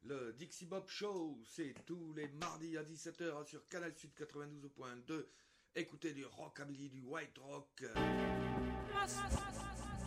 Le Dixie Bob Show, c'est tous les mardis à 17h sur Canal Sud 92.2. Écoutez du rockabilly, du white rock.